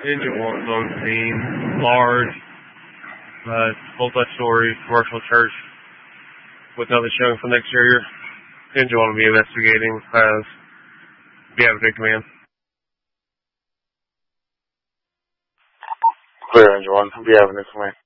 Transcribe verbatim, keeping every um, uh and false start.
Engine one on scene, large, uh, multi-story commercial church with nothing showing from the exterior. Engine one will be investigating as we have a big command. Clear, Engine one. We have a command.